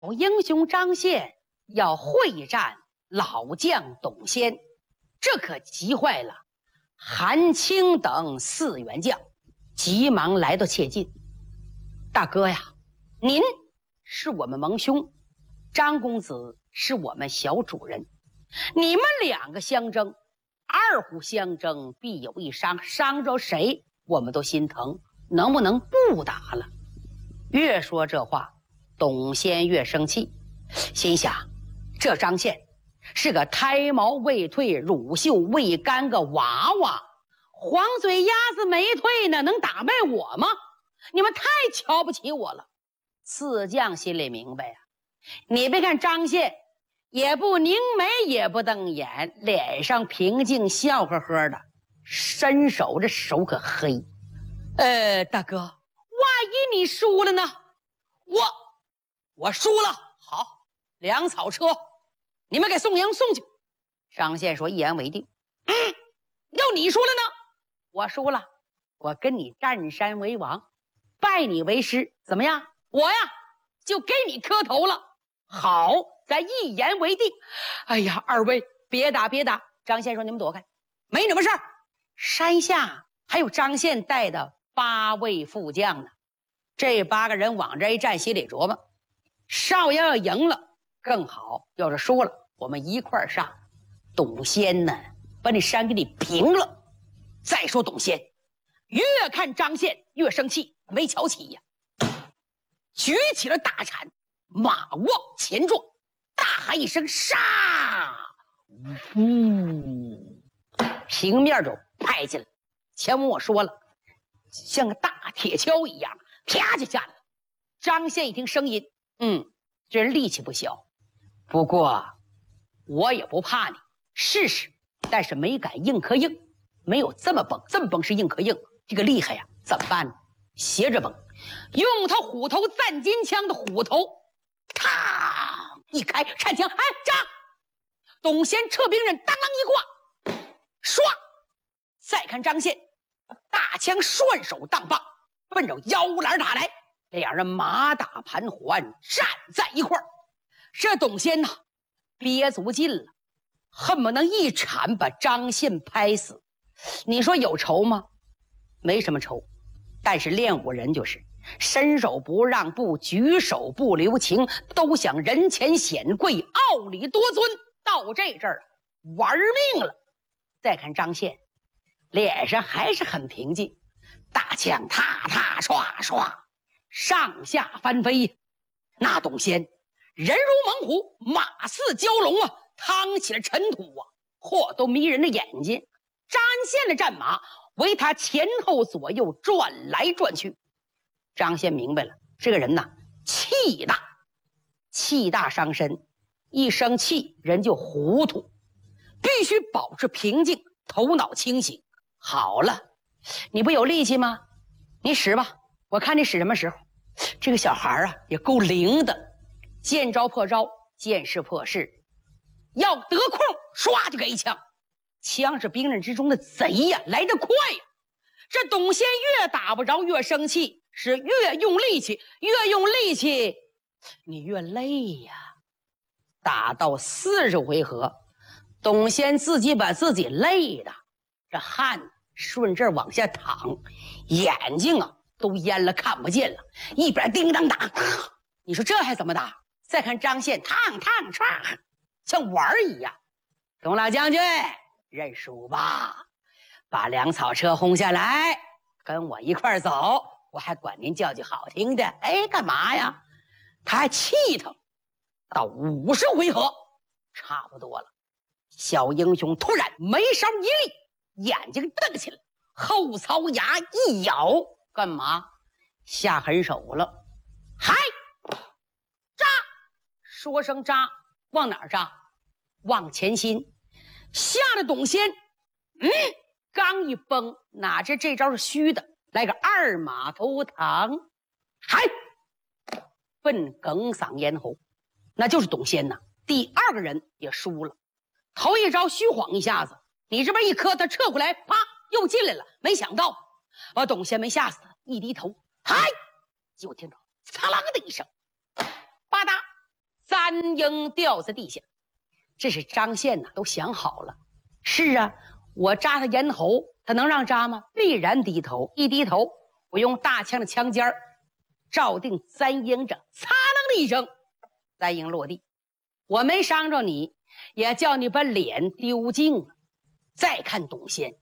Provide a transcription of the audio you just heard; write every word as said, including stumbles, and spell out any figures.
英雄张宪要会战老将董先，这可急坏了韩青等四员将，急忙来到切近。大哥呀，您是我们盟兄，张公子是我们小主人，你们两个相争，二虎相争必有一伤，伤着谁我们都心疼，能不能不打了？越说这话，董先越生气，心想这张宪是个胎毛未退乳臭未干个娃娃，黄嘴鸭子没退呢，能打败我吗？你们太瞧不起我了。四将心里明白呀、啊，你别看张宪也不拧眉也不瞪眼，脸上平静笑呵呵的，伸手这手可黑。呃，大哥，万一你输了呢？我我输了，好，粮草车你们给宋营送去。张宪说一言为定。嗯，要你输了呢？我输了，我跟你占山为王，拜你为师，怎么样？我呀就给你磕头了。好，咱一言为定。哎呀，二位别打别打。张宪说你们躲开，没什么事儿。山下还有张宪带的八位副将呢，这八个人往这一站，心里琢磨，少阳要赢了更好，要是输了我们一块儿上。董先呢把你山给你平了。再说董先越看张宪越生气，没瞧起呀，举起了大铲，马往前撞，大喊一声杀，呜，平面就拍进来。前面我说了，像个大铁锹一样，啪就下来了。张宪一听声音，嗯，这人力气不小，不过我也不怕你，试试，但是没敢硬磕硬，没有这么崩，这么崩是硬磕硬，这个厉害呀，怎么办呢？斜着崩，用他虎头赞金枪的虎头，嘡一开，颤枪，哎，扎！董先撤兵刃，当当一挂，唰！再看张宪，大枪顺手当棒，奔着腰篮打来，两人马打盘环，站在一块儿。这董先呐，憋足劲了，恨不能一铲把张宪拍死。你说有仇吗？没什么仇，但是练武人就是伸手不让步，举手不留情，都想人前显贵，傲里多尊，到这阵儿玩命了。再看张宪，脸上还是很平静，大枪踏踏唰唰上下翻飞。那董先人如猛虎，马似蛟龙啊，趟起了尘土啊，嚯，都迷人的眼睛。张宪的战马为他前后左右转来转去。张宪明白了，这个人呐，气大，气大伤身，一生气人就糊涂，必须保持平静，头脑清醒。好了，你不有力气吗？你使吧，我看你使什么时候。这个小孩啊也够灵的，见招破招，见势破势，要得空唰就给一枪。枪是兵刃之中的贼呀，来得快呀。这董先越打不着越生气，是越用力气，越用力气你越累呀。打到四十回合，董先自己把自己累的这汗顺这儿往下淌，眼睛啊都淹了，看不见了，一边叮当打。你说这还怎么打？再看张宪，烫烫唰，像玩一样。董老将军认输吧，把粮草车轰下来，跟我一块走，我还管您叫句好听的。哎，干嘛呀？他还气腾。到五十回合差不多了，小英雄突然眉梢一立，眼睛瞪起来，后槽牙一咬，干嘛？下狠手了。嗨，扎！说声扎，往哪儿扎？往前心。吓得董先嗯，刚一崩，哪知这招是虚的，来个二马投唐，嗨，奔哽嗓咽喉。那就是董先呐。第二个人也输了，头一招虚晃一下子，你这边一磕，他撤过来，啪又进来了，没想到把董先没吓死，一低头，嗨，就听到嚓啷的一声，吧嗒三鹰掉在地下。这是张宪呐，都想好了。是啊，我扎他咽喉，他能让扎吗？必然低头。一低头，我用大枪的枪尖儿照定三鹰着，擦楞的一声，三鹰落地。我没伤着你，也叫你把脸丢尽了。再看董宪，